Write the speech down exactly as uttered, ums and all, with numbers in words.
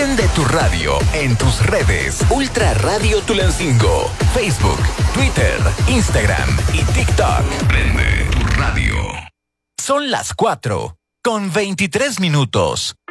Prende tu radio en tus redes. Ultra Radio Tulancingo. Facebook, Twitter, Instagram y TikTok. Prende tu radio. Son las cuatro con veintitrés minutos.